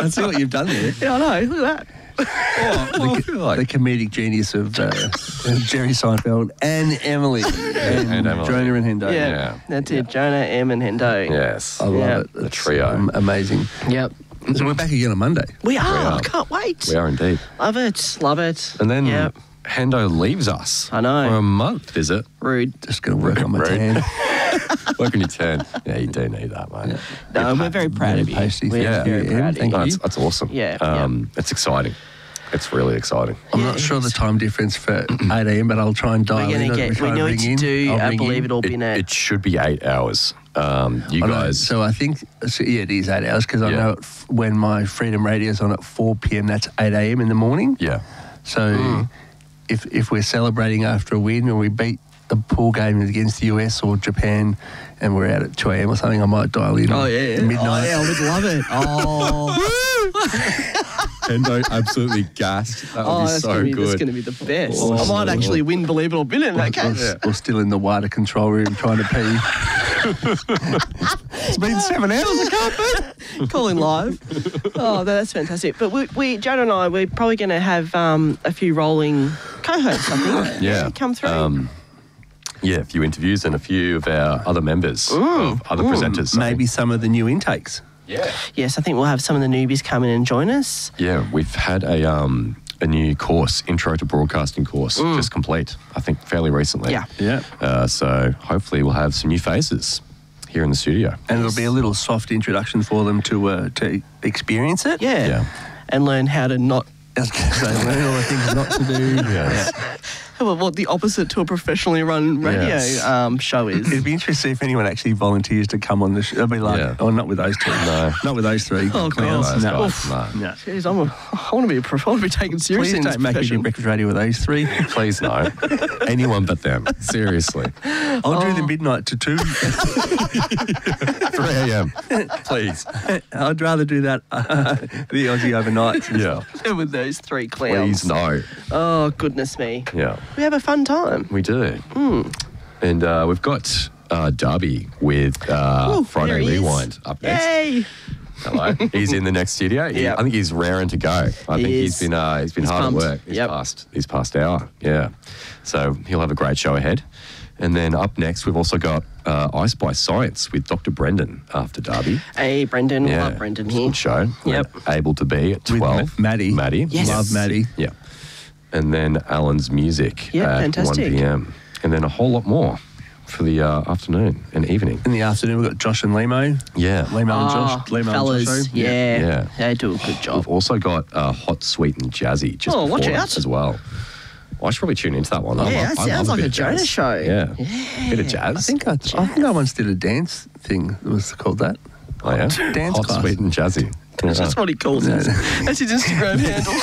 I see what you've done there. Yeah, I know. Look at that. The comedic genius of Jerry Seinfeld and Emily. And Emily. Jonah and Hendo. Yeah, that's it. Jonah, Em, and Hendo. Yes. I love it. The It's, trio. amazing. Yep. So we're back again on Monday. We are. are. I can't wait. We are indeed. Love it. Love it. And then Yep. Hendo leaves us. I know. For a month visit. Rude. Just going to work on my tan. Work on your turn. Yeah, you do need that, mate. No, we're very proud of you. pasty. We're Yeah. very proud of Thank you. you. That's awesome. Yeah, It's exciting. It's really exciting. I'm not sure the time difference for 8 a.m, but I'll try and dial We're in. going to get, we know what to do. I believe it'll be It should be 8 hours. You guys. So I think, it is 8 hours because I know when my Freedom Radio's on at 4 p.m, that's 8 a.m. in the morning. Yeah. So if we're celebrating after a win or we beat the pool game against the US or Japan and we're out at 2 a.m. or something, I might dial in midnight. Oh, yeah, I would love it. Oh, Hendo absolutely gassed. That would be that's so gonna be, good. That's going to be the best. Oh, I might actually win Believe It or Bill in that case. Or still in the wider control room trying to pee. It's been 7 hours, I can't pee. Calling live. Oh, that's fantastic. But we Jonah and I, we're probably going to have a few rolling co-hosts, I think. Yeah. Come through. Yeah, a few interviews and a few of our other members, of other presenters. So Maybe some of the new intakes. Yeah. Yes, I think we'll have some of the newbies come in and join us. Yeah, we've had a new course, Intro to Broadcasting course, just complete, I think, fairly recently. Yeah. Yeah. So hopefully we'll have some new faces here in the studio. And it'll be a little soft introduction for them to experience it. Yeah. Yeah. And learn how to not... I was going to say, learn all the things not to do. Yes. What the opposite to a professionally run radio Yes. show is. It'd be interesting if anyone actually volunteers to come on the show. It'll be like, not with those two. No. Not with those three. Oh, clowns. God. No. Guys, no. No. Jeez, I want to be taken seriously Please in this don't make me do profession. breakfast radio with those three. Please no. Anyone but them. Seriously. I'll do the midnight to 2. 3 a.m. Please. I'd rather do that the Aussie overnight. Yeah. With those three clowns. Please no. Oh, goodness me. Yeah. We have a fun time. We do. And we've got Darby with Ooh, Friday there he is. Rewind up next. Yay! Hello. He's in the next studio. Yep. I think he's raring to go. I think he's been hard pumped. at work Yep. his past hour. Yeah. So he'll have a great show ahead. And then up next, we've also got I Spy Science with Dr. Brendan after Darby. Hey, Brendan. Yeah. Love Brendan It's a here. good show. Yep. Able to be at 12. Maddie. Yes. Love Maddie. Yeah. And then Alan's Music Yeah, at fantastic. 1 p.m. And then a whole lot more for the afternoon and evening. In the afternoon, we've got Josh and Lemo. Yeah. Lemo and Josh. Lemo and fellas. Josh. Yeah. Yeah. They do a good job. We've also got Hot, Sweet and Jazzy just Oh, watch before out. us as well. I should probably tune into that one. Yeah, I that love sounds a like bit a of jazz. Jonah show. Yeah. Bit of jazz. I think I once did a dance thing that was called that. Oh, yeah? Dance Hot, class. Sweet and Jazzy. That's just what he calls it. That's his Instagram handle.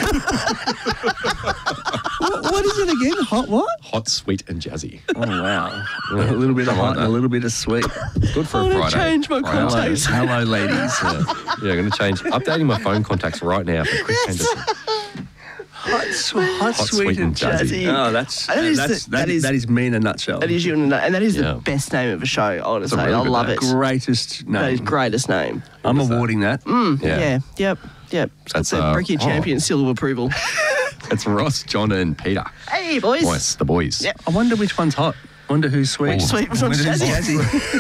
What is it again? Hot what? Hot, Sweet and Jazzy. Oh, wow. A little bit of hot and a little bit of sweet. Good for I a want to Friday. change my Friday. contacts. Hello, ladies. Yeah, I'm going to change. Updating my phone contacts right now for Chris Henderson. Hot, sweet, and jazzy. Oh, that is me in a nutshell. That is you, and that is Yeah. the best name of a show. I want to say, really I good love name. it. Greatest name. That is greatest name. I'm awarding that. Yeah. Yep. It's got That's, the Bricky oh. Champion seal of approval. It's Ross, John and Peter. Hey, boys. Boys, the boys. Yep. I wonder which one's hot. Wonder who's sweet. Sweet, which one's Wonder who's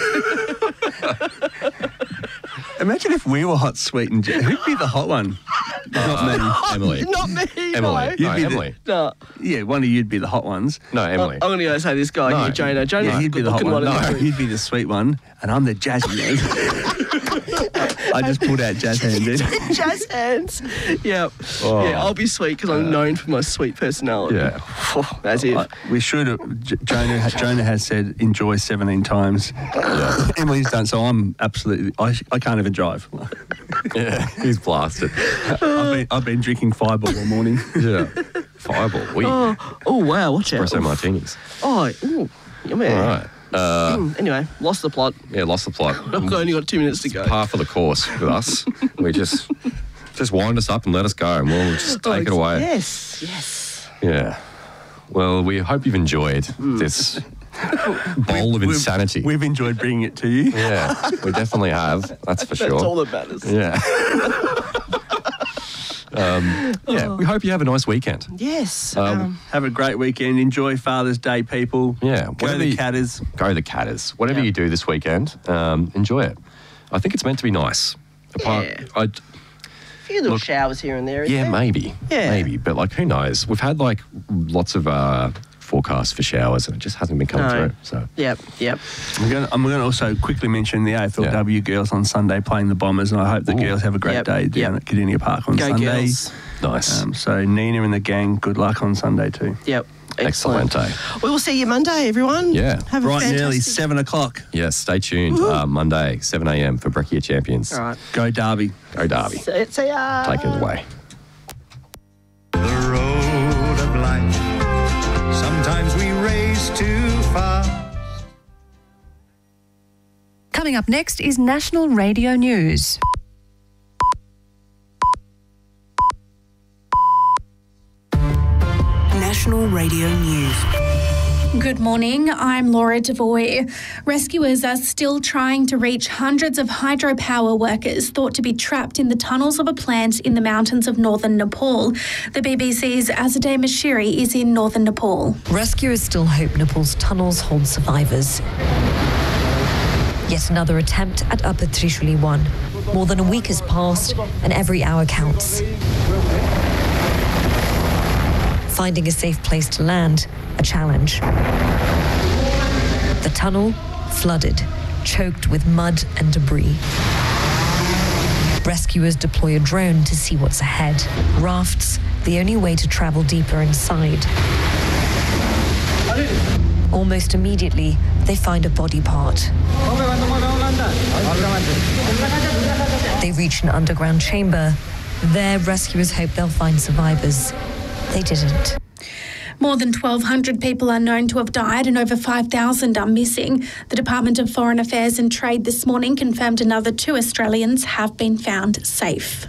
jazzy? Imagine if we were hot, sweet, and jazzy. Who'd be the hot one? Not me. Emily. Not me. Emily. No. No, You'd be Emily. No. Yeah, one of you'd be the hot ones. No, Emily. I'm going to go say this guy No. here, Jonah. Jonah's Yeah, the he'd be the hot good-looking one. one. in the No, group. he'd be the sweet one, and I'm the jazzy one. I just pulled out jazz hands in. Jazz hands. Yep. Oh. Yeah, I'll be sweet because I'm known for my sweet personality. Yeah. That's it. We should have. Jonah has said enjoy 17 times. Emily's done, so I'm absolutely. I can't even drive. Yeah, he's blasted. I've been drinking Fireball all morning. Yeah. Fireball. We Oh, wow. Watch out. espresso martinis. Oh, ooh. Yummy. All right. Anyway, lost the plot. Yeah, lost the plot. I've only got 2 minutes to go. Par for the course with us. We just wind us up and let us go, and we'll just take it away. Yes. Yeah. Well, we hope you've enjoyed this bowl of insanity. We've enjoyed bringing it to you. Yeah, we definitely have. That's for sure. That's all that matters. Yeah. We hope you have a nice weekend. Yes. Have a great weekend. Enjoy Father's Day, people. Yeah. Go to the Catters. Go the Catters. Whatever you do this weekend, enjoy it. I think it's meant to be nice. A few little showers here and there. Yeah, there? maybe. Yeah. Maybe. But who knows? We've had lots of forecasts for showers and it just hasn't been coming through. So. Yep. I'm going to also quickly mention the AFLW girls on Sunday playing the Bombers, and I hope the girls have a great day down at Cardinia Park on Sunday. Girls. Nice. So Nina and the gang, good luck on Sunday too. Yep. Excellent day. We will see you Monday, everyone. Yeah. Have Bright a and early, fantastic... 7 o'clock. Yeah, stay tuned. Monday, 7 a.m. for Breccia Champions. All right. Go Derby. Go Derby. See ya. Take it away. The road of life. Sometimes we race too fast. Coming up next is National Radio News. National Radio News. Good morning, I'm Laura Devoy. Rescuers are still trying to reach hundreds of hydropower workers thought to be trapped in the tunnels of a plant in the mountains of northern Nepal. The BBC's Azadeh Mashiri is in northern Nepal. Rescuers still hope Nepal's tunnels hold survivors. Yet another attempt at Upper Trishuli 1. More than a week has passed and every hour counts. Finding a safe place to land, a challenge. The tunnel, flooded, choked with mud and debris. Rescuers deploy a drone to see what's ahead. Rafts, the only way to travel deeper inside. Almost immediately, they find a body part. They reach an underground chamber. There, rescuers hope they'll find survivors. They didn't. More than 1,200 people are known to have died and over 5,000 are missing. The Department of Foreign Affairs and Trade this morning confirmed another 2 Australians have been found safe.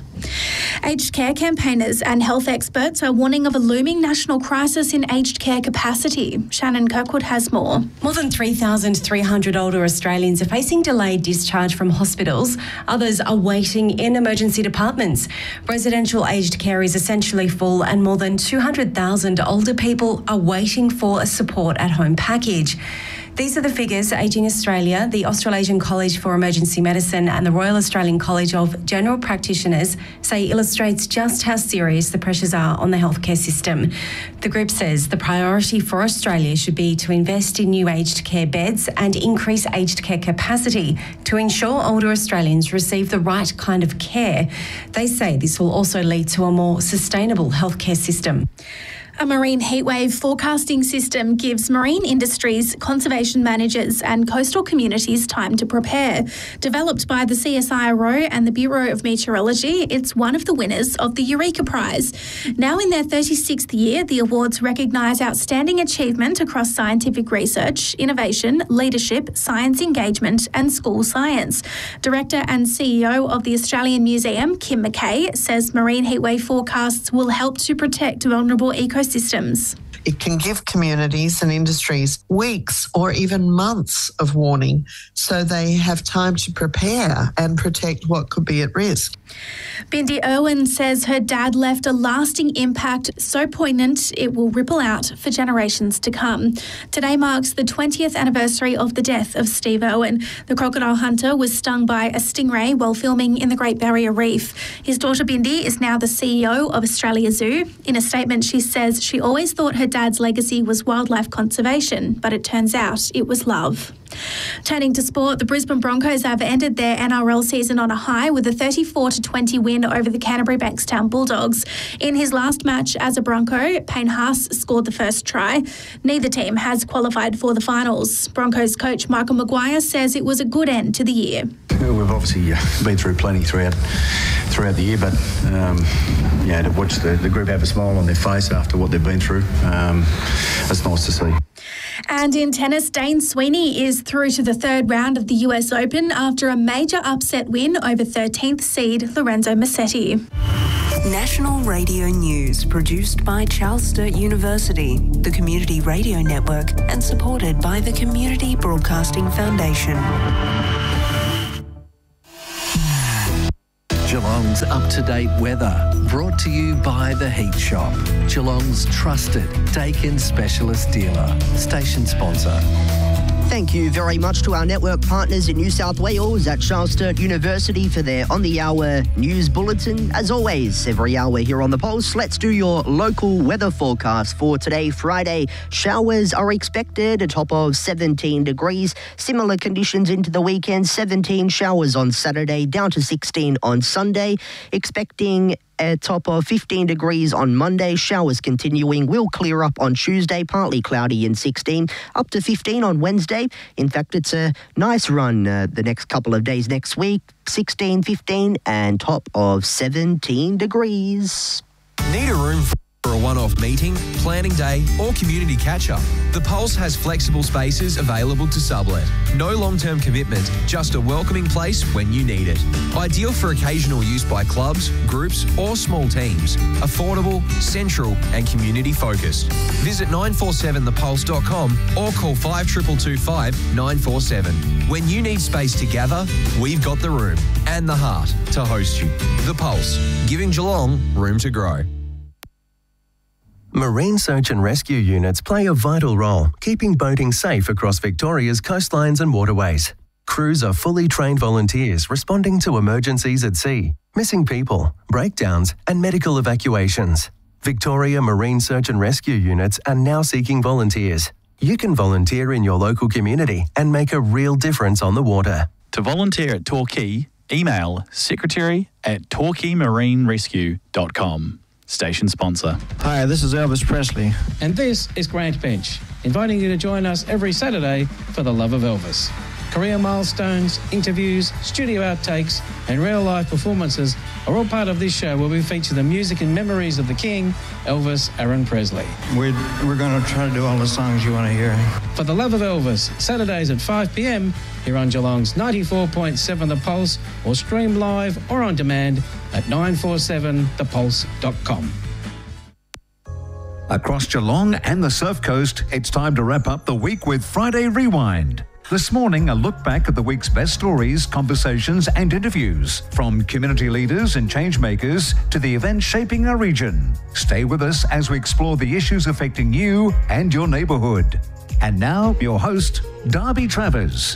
Aged care campaigners and health experts are warning of a looming national crisis in aged care capacity. Shannon Kirkwood has more. More than 3,300 older Australians are facing delayed discharge from hospitals. Others are waiting in emergency departments. Residential aged care is essentially full and more than 200,000 older people are waiting for a support at home package. These are the figures Ageing Australia, the Australasian College for Emergency Medicine and the Royal Australian College of General Practitioners say illustrates just how serious the pressures are on the healthcare system. The group says the priority for Australia should be to invest in new aged care beds and increase aged care capacity to ensure older Australians receive the right kind of care. They say this will also lead to a more sustainable healthcare system. A marine heatwave forecasting system gives marine industries, conservation managers and coastal communities time to prepare. Developed by the CSIRO and the Bureau of Meteorology, it's one of the winners of the Eureka Prize. Now in their 36th year, the awards recognise outstanding achievement across scientific research, innovation, leadership, science engagement and school science. Director and CEO of the Australian Museum, Kim McKay, says marine heatwave forecasts will help to protect vulnerable ecosystems. It can give communities and industries weeks or even months of warning so they have time to prepare and protect what could be at risk. Bindi Irwin says her dad left a lasting impact so poignant it will ripple out for generations to come. Today marks the 20th anniversary of the death of Steve Irwin. The crocodile hunter was stung by a stingray while filming in the Great Barrier Reef. His daughter Bindi is now the CEO of Australia Zoo. In a statement, she says she always thought her dad's legacy was wildlife conservation, but it turns out it was love. Turning to sport, the Brisbane Broncos have ended their NRL season on a high with a 34-20 win over the Canterbury Bankstown Bulldogs. In his last match as a Bronco, Payne Haas scored the first try. Neither team has qualified for the finals. Broncos coach Michael Maguire says it was a good end to the year. We've obviously been through plenty throughout the year, but to watch the group have a smile on their face after what they've been through, that's nice to see. And in tennis, Dane Sweeney is through to the third round of the US Open after a major upset win over 13th seed Lorenzo Musetti. National Radio News, produced by Charles Sturt University, the Community Radio Network, and supported by the Community Broadcasting Foundation. Geelong's up-to-date weather, brought to you by The Heat Shop, Geelong's trusted Dakin specialist dealer. Station sponsor. Thank you very much to our network partners in New South Wales at Charles Sturt University for their on-the-hour news bulletin. As always, every hour here on The Pulse, let's do your local weather forecast for today, Friday. Showers are expected, a top of 17 degrees. Similar conditions into the weekend, 17 showers on Saturday, down to 16 on Sunday. Expecting a top of 15 degrees on Monday. Showers continuing, will clear up on Tuesday, partly cloudy and 16, up to 15 on Wednesday. In fact, it's a nice run the next couple of days next week, 16, 15 and top of 17 degrees. Need a room for a one-off meeting, planning day or community catch-up? The Pulse has flexible spaces available to sublet. No long-term commitment, just a welcoming place when you need it. Ideal for occasional use by clubs, groups or small teams. Affordable, central and community-focused. Visit 947thepulse.com or call 5225 947. When you need space to gather, we've got the room and the heart to host you. The Pulse, giving Geelong room to grow. Marine search and rescue units play a vital role, keeping boating safe across Victoria's coastlines and waterways. Crews are fully trained volunteers responding to emergencies at sea, missing people, breakdowns and medical evacuations. Victoria Marine Search and Rescue units are now seeking volunteers. You can volunteer in your local community and make a real difference on the water. To volunteer at Torquay, email secretary@torquaymarinerescue.com. Station sponsor. Hi, this is Elvis Presley. And this is Grant Bench, inviting you to join us every Saturday for the love of Elvis. Career milestones, interviews, studio outtakes, and real-life performances are all part of this show where we feature the music and memories of the King, Elvis Aaron Presley. We're going to try to do all the songs you want to hear. For the love of Elvis, Saturdays at 5 p.m. here on Geelong's 94.7 The Pulse, or stream live or on demand at 947thepulse.com. Across Geelong and the Surf Coast, it's time to wrap up the week with Friday Rewind. This morning, a look back at the week's best stories, conversations and interviews, from community leaders and change makers to the events shaping our region. Stay with us as we explore the issues affecting you and your neighbourhood. And now, your host, Darby Travers.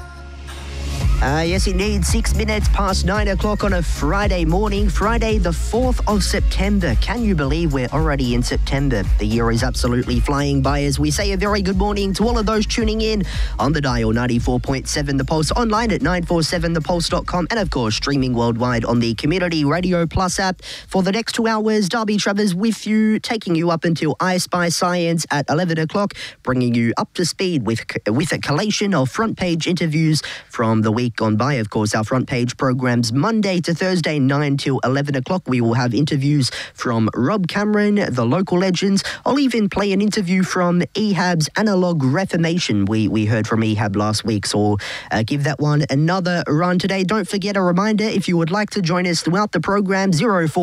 Yes, indeed. 6 minutes past 9 o'clock on a Friday morning, Friday the 4th of September. Can you believe we're already in September? The year is absolutely flying by as we say a very good morning to all of those tuning in on the dial 94.7 The Pulse, online at 947thepulse.com, and of course streaming worldwide on the Community Radio Plus app. For the next 2 hours, Darby Travers with you, taking you up until I Spy Science at 11 o'clock, bringing you up to speed with a collation of front page interviews from the week gone by. Of course, our front page programs Monday to Thursday, 9 till 11 o'clock. We will have interviews from Rob Cameron, the local legends. I'll even play an interview from Ehab's Analog Reformation. We heard from Ehab last week, so give that one another run today. Don't forget, a reminder, if you would like to join us throughout the program,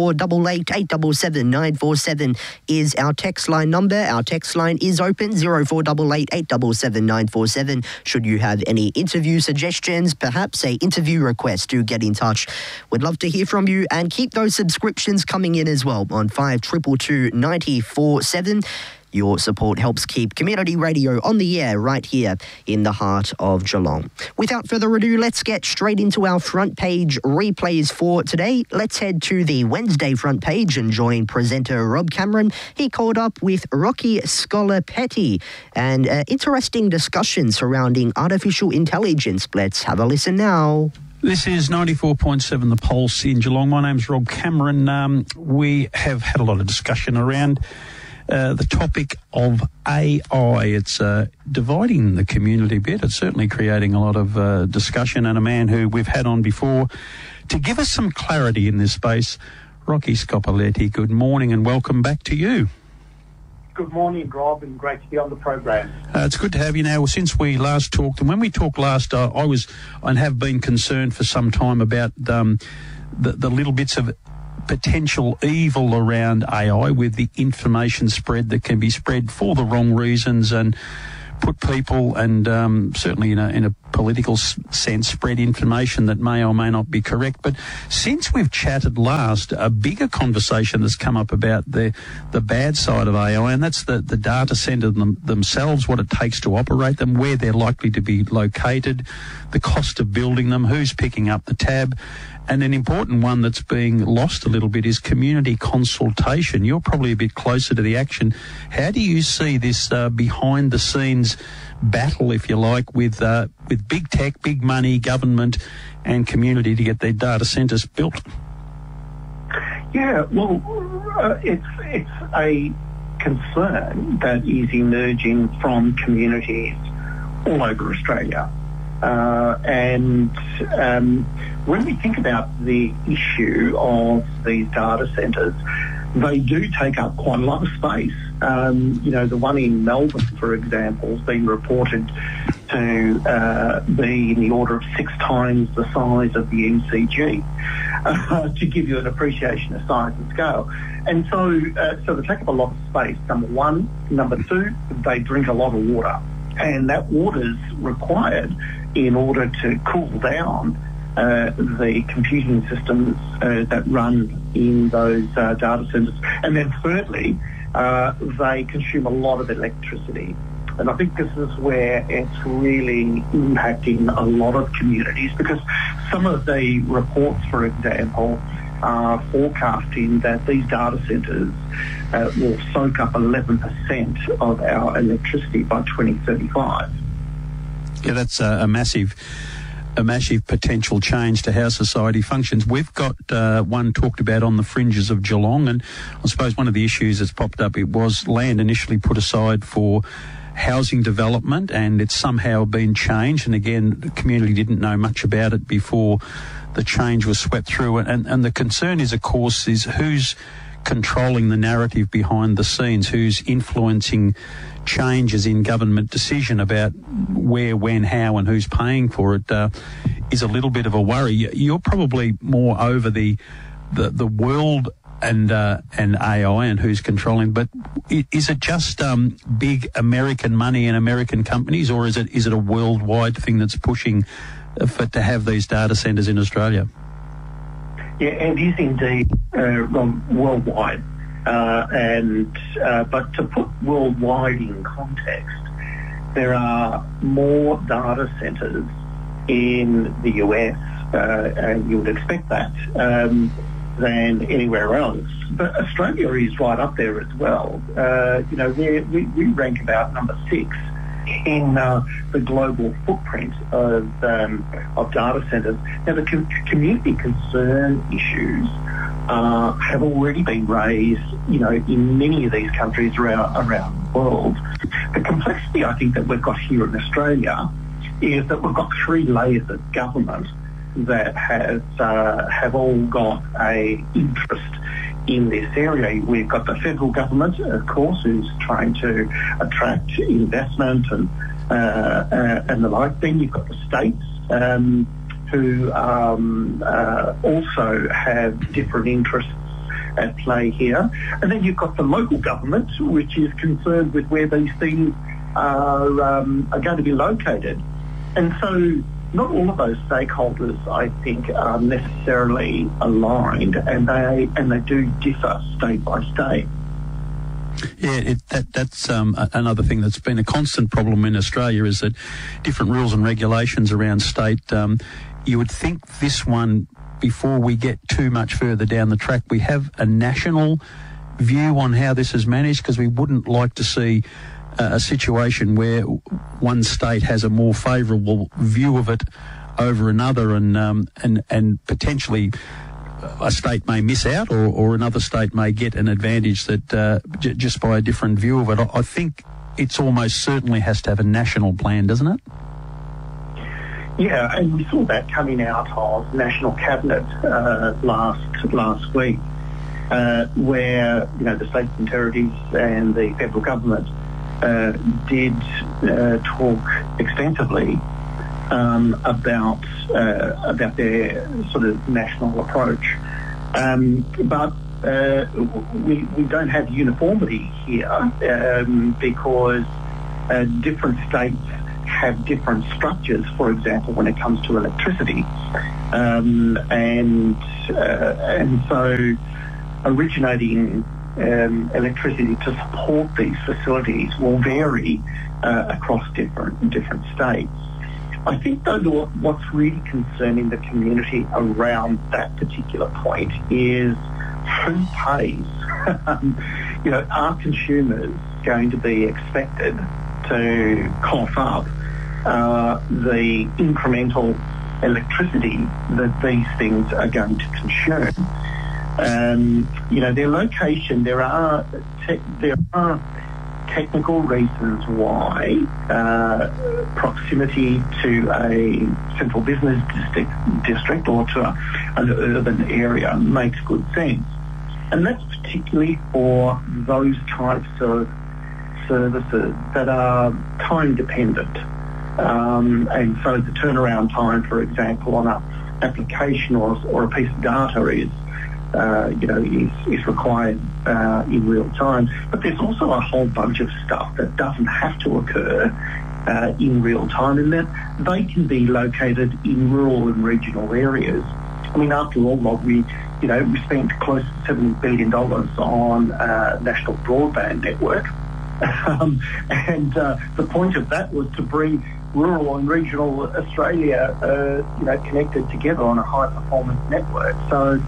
0488 877 947 is our text line number. Our text line is open, 0488 877 947. Should you have any interview suggestions, perhaps a interview request, do get in touch. We'd love to hear from you, and keep those subscriptions coming in as well on 5222 947. Your support helps keep community radio on the air right here in the heart of Geelong. Without further ado, let's get straight into our front page replays for today. Let's head to the Wednesday front page and join presenter Rob Cameron. He caught up with Rocky Scolapetti, and interesting discussion surrounding artificial intelligence. Let's have a listen now. This is 94.7 The Pulse in Geelong. My name's Rob Cameron. We have had a lot of discussion around the topic of AI. It's dividing the community a bit. It's certainly creating a lot of discussion, and a man who we've had on before to give us some clarity in this space, Rocky Scolapetti. Good morning and welcome back to you. Good morning, Rob, and great to be on the program. It's good to have you now. Since we last talked, and when we talked last, I was and have been concerned for some time about the little bits of potential evil around AI, with the information spread that can be spread for the wrong reasons and put people, and certainly in a political sense, spread information that may or may not be correct. But since we've chatted last, a bigger conversation has come up about the bad side of AI, and that's the data centre themselves, what it takes to operate them, where they're likely to be located, the cost of building them, who's picking up the tab. And an important one that's being lost a little bit is community consultation. You're probably a bit closer to the action. How do you see this behind-the-scenes battle, if you like, with big tech, big money, government and community to get their data centres built? Yeah, well, it's a concern that is emerging from communities all over Australia. When we think about the issue of these data centres, they do take up quite a lot of space. The one in Melbourne, for example, has been reported to be in the order of 6 times the size of the MCG, to give you an appreciation of size and scale. And so they take up a lot of space, number one. Number two, they drink a lot of water. And that water's required in order to cool down the computing systems that run in those data centres. And then thirdly, they consume a lot of electricity. And I think this is where it's really impacting a lot of communities, because some of the reports, for example, are forecasting that these data centres will soak up 11% of our electricity by 2035. Yeah, that's a massive potential change to how society functions. We've got one talked about on the fringes of Geelong, and I suppose one of the issues that's popped up, it was land initially put aside for housing development, and it's somehow been changed. And again, the community didn't know much about it before the change was swept through. And the concern is, of course, is who's controlling the narrative behind the scenes, who's influencing changes in government decision about where, when, how and who's paying for it, is a little bit of a worry. You're probably more over the world and AI and who's controlling, but is it just big American money and American companies, or is it a worldwide thing that's pushing to have these data centres in Australia? Yeah, it is indeed worldwide. But to put worldwide in context, there are more data centres in the US, and you would expect that, than anywhere else. But Australia is right up there as well. We rank about number 6 in the global footprint of data centres. Now, the community concern issues have already been raised, in many of these countries around the world. The complexity, I think, that we've got here in Australia is that we've got 3 layers of government that have all got a interest in this area. We've got the federal government, of course, who's trying to attract investment and the like. Then you've got the states, who also have different interests at play here. And then you've got the local government, which is concerned with where these things are going to be located. And so not all of those stakeholders, I think, are necessarily aligned, and they do differ state by state. Yeah, that's another thing that's been a constant problem in Australia, is that different rules and regulations around state. You would think this one, before we get too much further down the track, we have a national view on how this is managed, because we wouldn't like to see a situation where one state has a more favourable view of it over another, and potentially a state may miss out, or another state may get an advantage that just by a different view of it. I think it's almost certainly has to have a national plan, doesn't it? Yeah, and we saw that coming out of National Cabinet last week, where the states and territories and the federal government did talk extensively about their sort of national approach, but we don't have uniformity here, because different states have different structures, for example, when it comes to electricity. And so originating electricity to support these facilities will vary across different states. I think, though, what's really concerning the community around that particular point is who pays. Are consumers going to be expected to cough up the incremental electricity that these things are going to consume? Their location, there are technical reasons why proximity to a central business district or to an urban area makes good sense. And that's particularly for those types of services that are time dependent. And so the turnaround time, for example, on an application or a piece of data is required in real time. But there's also a whole bunch of stuff that doesn't have to occur in real time, and that they can be located in rural and regional areas. I mean, after all, we spent close to $70 billion on national broadband network. And the point of that was to bring rural and regional Australia, connected together on a high-performance network. So,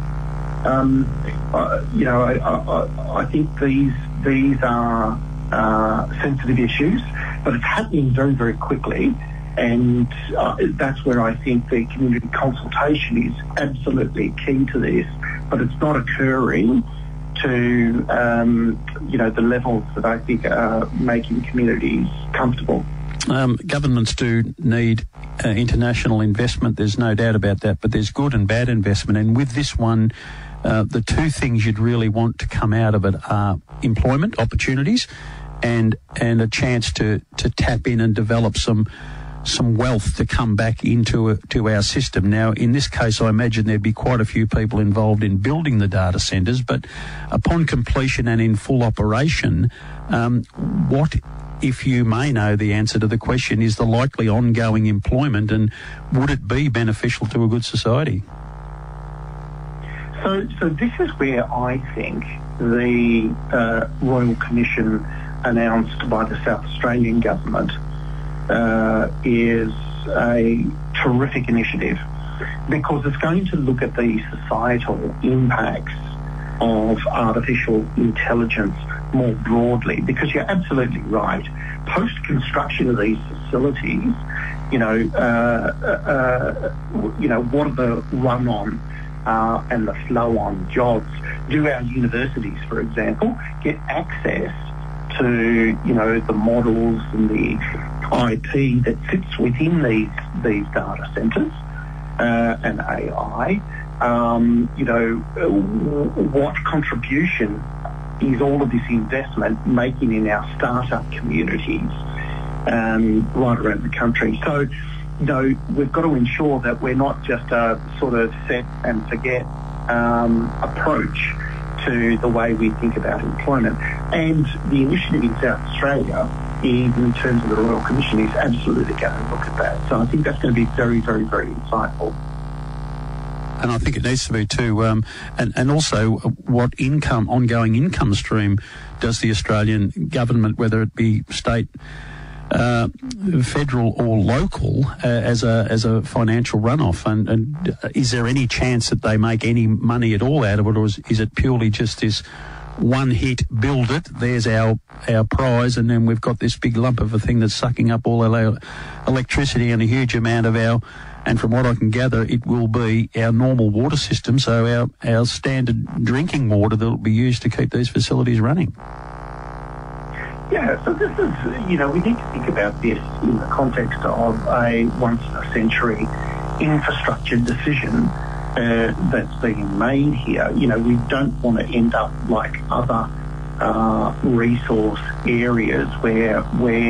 I think these are sensitive issues, but it's happening very, very quickly. And that's where I think the community consultation is absolutely key to this, but it's not occurring to, the levels that I think are making communities comfortable. Governments do need international investment, there's no doubt about that, but there's good and bad investment. And with this one, the two things you'd really want to come out of it are employment opportunities and a chance to tap in and develop some wealth to come back to our system. Now, in this case, I imagine there'd be quite a few people involved in building the data centres, but upon completion and in full operation, what, if you may know the answer to the question, is the likely ongoing employment, and would it be beneficial to a good society? So this is where I think the Royal Commission announced by the South Australian government is a terrific initiative, because it's going to look at the societal impacts of artificial intelligence more broadly, because you're absolutely right. Post-construction of these facilities, what are the run-on and the flow-on jobs? Do our universities, for example, get access to, the models and the IP that sits within these data centres and AI? What contribution is all of this investment making in our startup communities right around the country? So, we've got to ensure that we're not just a sort of set and forget approach to the way we think about employment. And the initiative in South Australia, in terms of the Royal Commission, is absolutely going to look at that. So I think that's going to be very, very, very insightful. And I think it needs to be too. And also, what ongoing income stream does the Australian government, whether it be state, federal or local, as a financial runoff? And is there any chance that they make any money at all out of it, or is it purely just this one hit, build it, there's our prize, and then we've got this big lump of a thing that's sucking up all our electricity and a huge amount of and from what I can gather, it will be our normal water system, so our standard drinking water that will be used to keep these facilities running. Yeah, so this is, we need to think about this in the context of a once-in-a-century infrastructure decision that's being made here. We don't want to end up like other resource areas where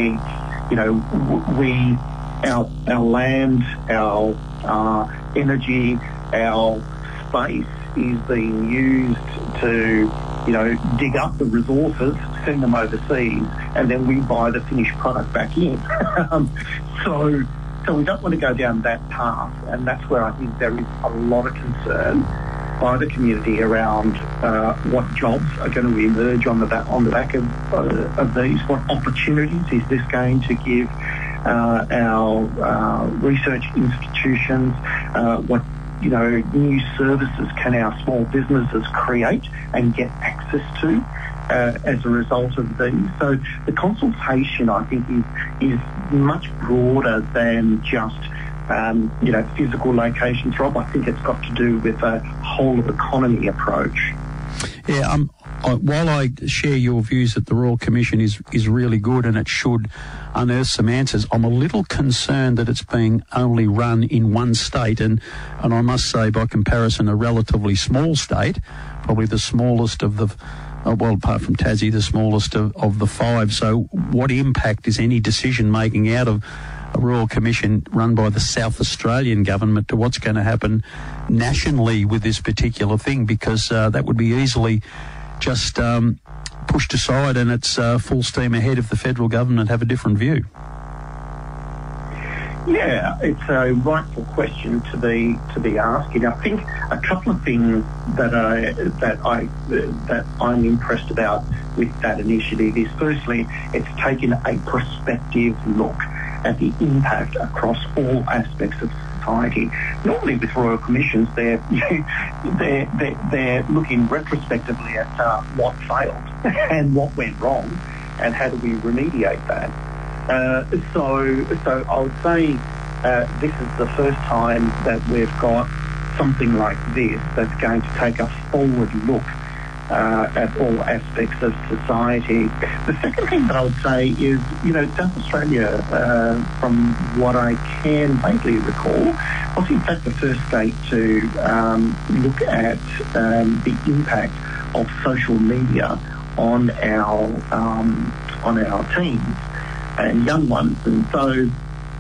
our land, our energy, our space is being used to dig up the resources, send them overseas, and then we buy the finished product back in. So we don't want to go down that path, and that's where I think there is a lot of concern by the community around what jobs are going to emerge on the back of these. What opportunities is this going to give our research institutions? What new services can our small businesses create and get access to as a result of these? So the consultation, I think, is much broader than just physical locations, Rob. I think it's got to do with a whole of economy approach. Yeah, while I share your views that the Royal Commission is really good and it should unearth some answers, I'm a little concerned that it's being only run in one state, and I must say, by comparison, a relatively small state, probably the smallest of the, apart from Tassie, the smallest of the five. So what impact is any decision making out of a Royal Commission run by the South Australian government to what's going to happen nationally with this particular thing? Because that would be easily just pushed aside, and it's full steam ahead if the federal government have a different view. Yeah, it's a rightful question to be asking. I think a couple of things that I'm impressed about with that initiative is, firstly, it's taken a prospective look at the impact across all aspects of society. Normally with Royal Commissions, they're looking retrospectively at what failed and what went wrong and how do we remediate that. So I would say this is the first time that we've got something like this that's going to take a forward look at all aspects of society. The second thing that I would say is, South Australia, from what I can vaguely recall, was in fact the first state to look at the impact of social media on our teens and young ones, and so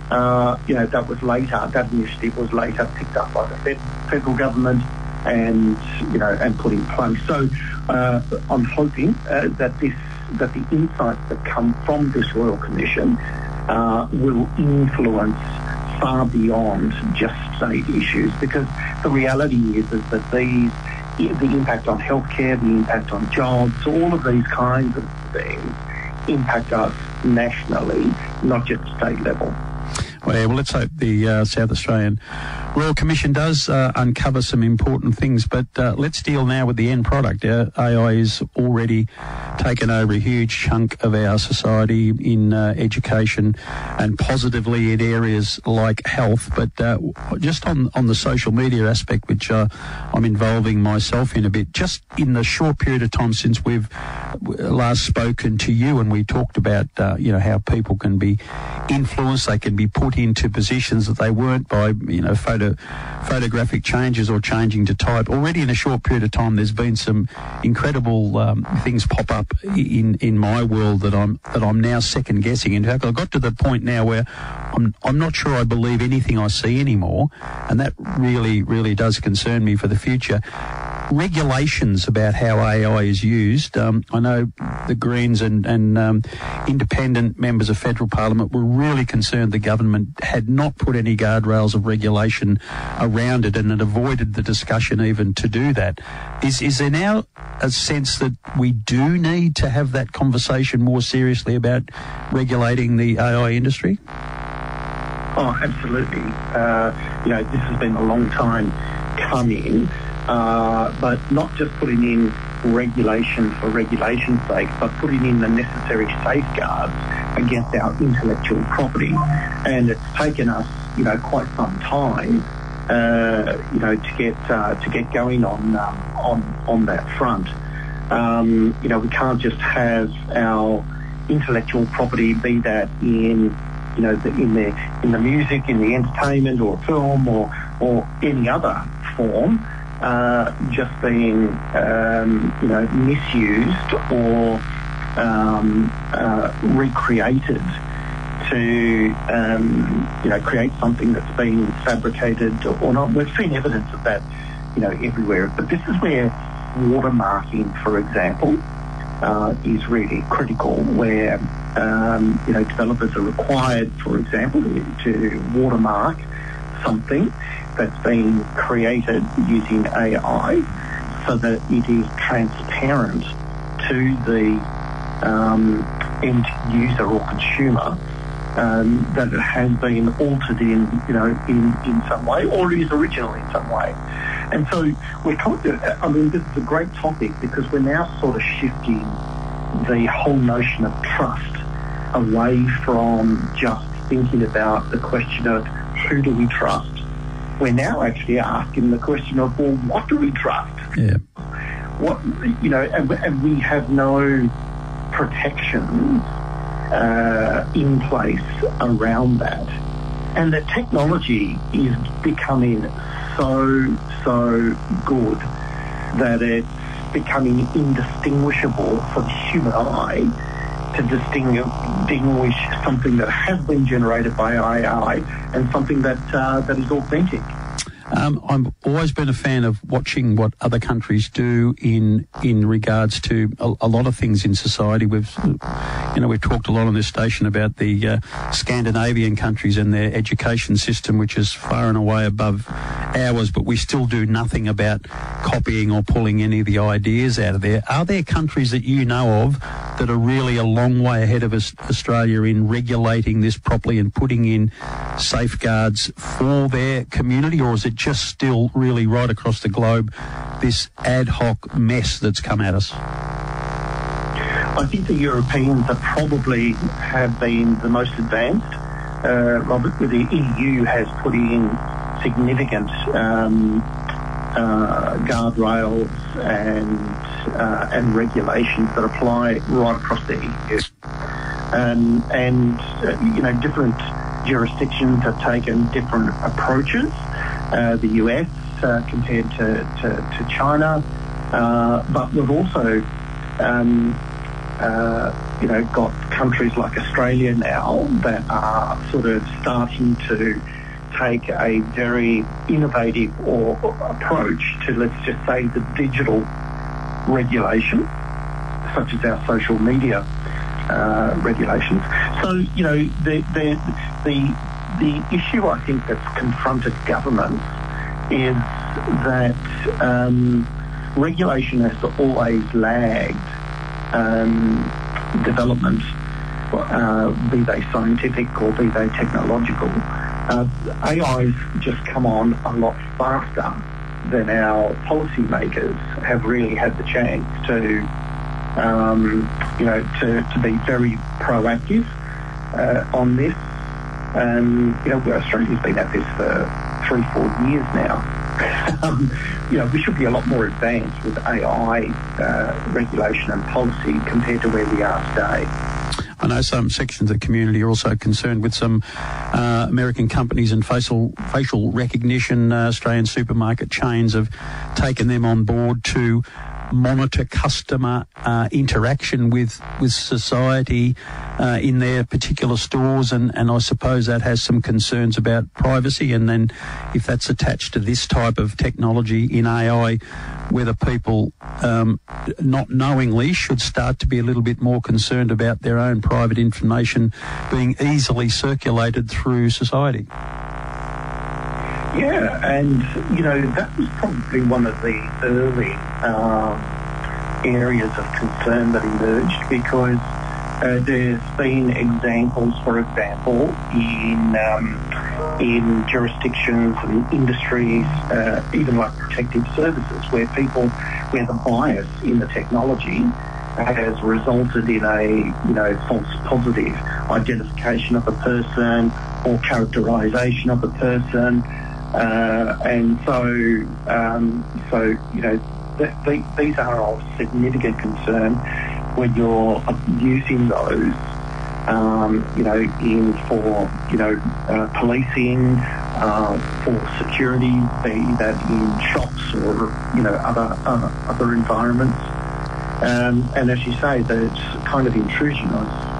that initiative was later picked up by the federal government and put in place. So I'm hoping that the insights that come from this Royal Commission will influence far beyond just state issues, because the reality is that the impact on healthcare, the impact on jobs, all of these kinds of things impact us nationally, not just state level. Well, let's hope the South Australian Royal Commission does uncover some important things, but let's deal now with the end product. AI is already taken over a huge chunk of our society in education and positively in areas like health, but just on the social media aspect, which I'm involving myself in a bit, just in the short period of time since we've last spoken to you and we talked about how people can be influenced, they can be put into positions that they weren't by photographic changes or changing to type. Already in a short period of time, there's been some incredible things pop up in my world that I'm now second guessing. In fact, I got to the point now where I'm not sure I believe anything I see anymore, and that really, really does concern me for the future. Regulations about how AI is used. I know the Greens and independent members of federal parliament were really concerned the government had not put any guardrails of regulation around it and had avoided the discussion even to do that. Is there now a sense that we do need to have that conversation more seriously about regulating the AI industry? Oh, absolutely. This has been a long time coming, but not just putting in regulation for regulation's sake, but putting in the necessary safeguards against our intellectual property. And it's taken us, quite some time, to get going on that front. We can't just have our intellectual property, be that in in the music, in the entertainment or film or any other form, just being misused or recreated to create something that's been fabricated or not. We've seen evidence of that everywhere. But this is where watermarking, for example, is really critical, where developers are required, for example, to watermark something that's been created using AI, so that it is transparent to the end user or consumer that it has been altered in some way, or is original in some way. And so this is a great topic, because we're now sort of shifting the whole notion of trust away from just thinking about the question of who do we trust. We're now actually asking the question of, well, what do we trust? Yeah. And we have no protections in place around that. And the technology is becoming so good that it's becoming indistinguishable for the human eye to distinguish something that has been generated by AI and something that is authentic. I've always been a fan of watching what other countries do in regards to a lot of things in society. We've talked a lot on this station about the Scandinavian countries and their education system, which is far and away above ours, but we still do nothing about copying or pulling any of the ideas out of there. Are there countries that you know of that are really a long way ahead of Australia in regulating this properly and putting in safeguards for their community, or is it just still really right across the globe, this ad hoc mess that's come at us? I think the Europeans probably have been the most advanced. Robert, the EU has put in significant guardrails and regulations that apply right across the EU. Different jurisdictions have taken different approaches. The US compared to China, but we've also got countries like Australia now that are sort of starting to take a very innovative approach to, let's just say, the digital regulation, such as our social media regulations. So, the issue, I think, that's confronted governments is that regulation has always lagged development, be they scientific or be they technological. AI's just come on a lot faster than our policymakers have really had the chance to be very proactive on this. Australia's been at this for 3-4 years now. We should be a lot more advanced with AI regulation and policy compared to where we are today. I know some sections of the community are also concerned with some American companies and facial recognition. Australian supermarket chains have taken them on board to monitor customer interaction with society in their particular stores, and I suppose that has some concerns about privacy. And then if that's attached to this type of technology in AI, whether people not knowingly should start to be a little bit more concerned about their own private information being easily circulated through society. Yeah, and, that was probably one of the early areas of concern that emerged, because there's been examples, for example, in jurisdictions and industries, even like protective services, where the bias in the technology has resulted in a false positive identification of a person or characterisation of a person. These are of significant concern when you're using those, policing, for security, be that in shops or other environments. And as you say, that kind of intrusion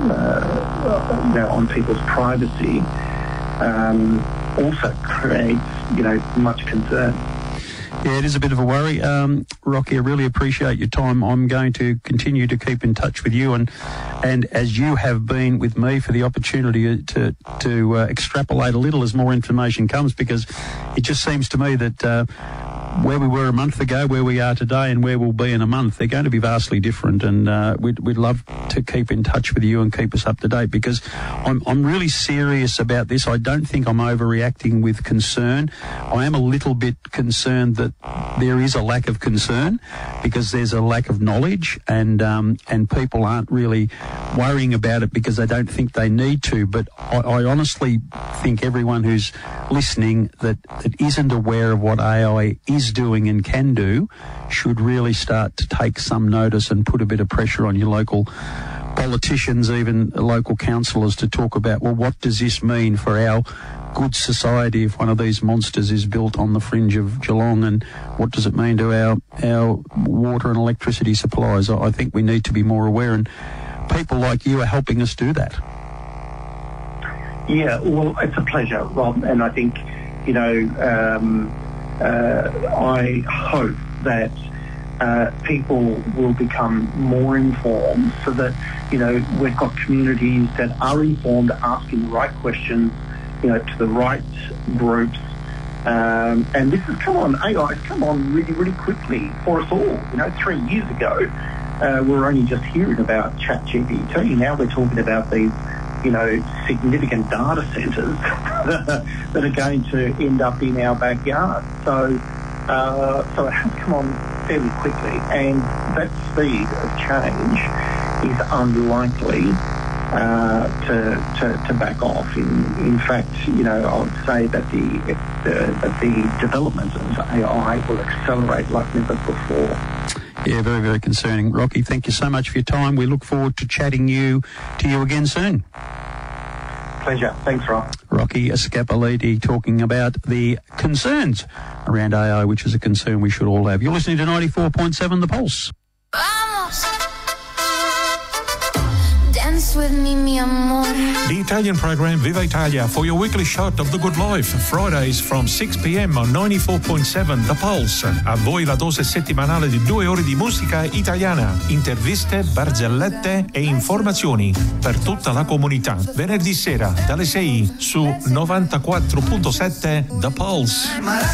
on people's privacy also creates much concern. Yeah, it is a bit of a worry. Rocky, I really appreciate your time. I'm going to continue to keep in touch with you and as you have been with me, for the opportunity to extrapolate a little as more information comes, because it just seems to me that where we were a month ago, where we are today and where we'll be in a month, they're going to be vastly different, and we'd love to keep in touch with you and keep us up to date, because I'm really serious about this. I don't think I'm overreacting with concern. I am a little bit concerned that there is a lack of concern because there's a lack of knowledge, and people aren't really worrying about it because they don't think they need to. But I honestly think everyone who's listening that isn't aware of what AI is doing and can do should really start to take some notice and put a bit of pressure on your local politicians, even local councillors, to talk about, well, what does this mean for our good society if one of these monsters is built on the fringe of Geelong, and what does it mean to our water and electricity supplies? I think we need to be more aware, and people like you are helping us do that. Yeah, well, it's a pleasure, Rob, and I think, I hope that people will become more informed so that, we've got communities that are informed, asking the right questions, to the right groups. And this has come on, AI has come on really, really quickly for us all. 3 years ago, we were only just hearing about ChatGPT. Now we're talking about these, significant data centres that are going to end up in our backyard. So it has come on fairly quickly, and that speed of change is unlikely to back off. In fact, I would say that the development of AI will accelerate like never before. Yeah, very, very concerning. Rocky, thank you so much for your time. We look forward to chatting to you again soon. Pleasure. Thanks, Rob. Rocky Escapoliti talking about the concerns around AI, which is a concern we should all have. You're listening to 94.7 The Pulse. Dance with me, mi amore. The Italian program Viva Italia for your weekly shot of the good life. Fridays from 6 p.m. on 94.7 The Pulse. A voi la dose settimanale di 2 ore di musica italiana, interviste, barzellette e informazioni per tutta la comunità. Venerdì sera dalle 6 su 94.7 The Pulse.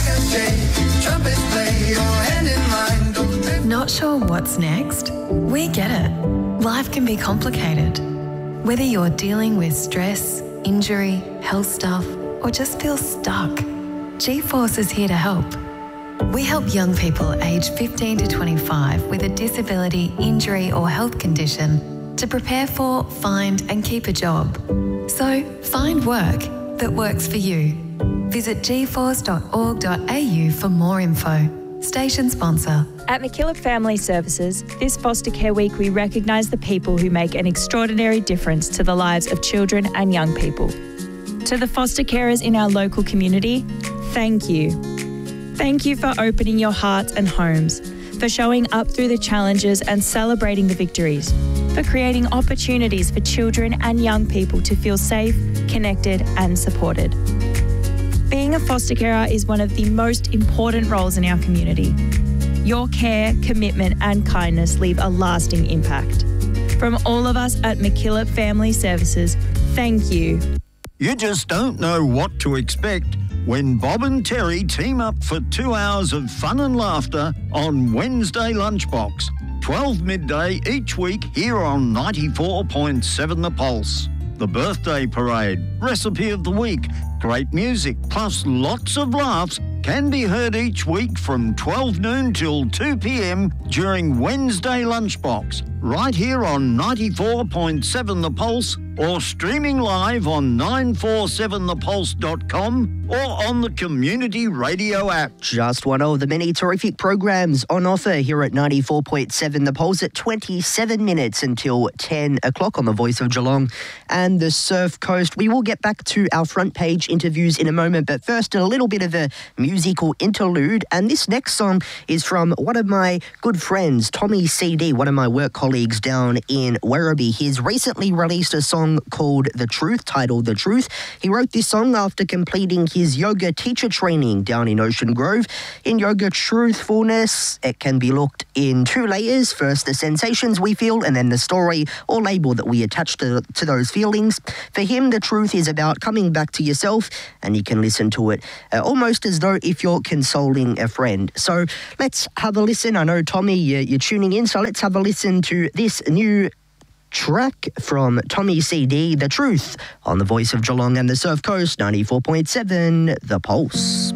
Not sure what's next? We get it. Life can be complicated. Whether you're dealing with stress, injury, health stuff, or just feel stuck, G-Force is here to help. We help young people aged 15 to 25 with a disability, injury, or health condition to prepare for, find, and keep a job. So find work that works for you. Visit gforce.org.au for more info. Station sponsor. At MacKillop Family Services, this Foster Care Week we recognise the people who make an extraordinary difference to the lives of children and young people. To the foster carers in our local community, thank you. Thank you for opening your hearts and homes, for showing up through the challenges and celebrating the victories, for creating opportunities for children and young people to feel safe, connected and supported. Being a foster carer is one of the most important roles in our community. Your care, commitment and kindness leave a lasting impact. From all of us at MacKillop Family Services, thank you. You just don't know what to expect when Bob and Terry team up for 2 hours of fun and laughter on Wednesday Lunchbox, 12 midday each week here on 94.7 The Pulse. The birthday parade, recipe of the week, great music, plus lots of laughs can be heard each week from 12 noon till 2 p.m. during Wednesday Lunchbox, right here on 94.7 The Pulse, or streaming live on 947thepulse.com or on the Community Radio app. Just one of the many terrific programs on offer here at 94.7 The Pulse at 27 minutes until 10 o'clock on the Voice of Geelong and the Surf Coast. We will get back to our front page interviews in a moment, but first a little bit of a music musical interlude. And this next song is from one of my good friends, Tommy CD, one of my work colleagues down in Werribee. He's recently released a song called The Truth, titled The Truth. He wrote this song after completing his yoga teacher training down in Ocean Grove. In yoga truthfulness, it can be looked in two layers. First, the sensations we feel, and then the story or label that we attach to those feelings. For him, the truth is about coming back to yourself, and you can listen to it almost as though if you're consoling a friend. So let's have a listen. I know, Tommy, you're tuning in, so let's have a listen to this new track from Tommy CD, The Truth, on the Voice of Geelong and the Surf Coast, 94.7 The Pulse.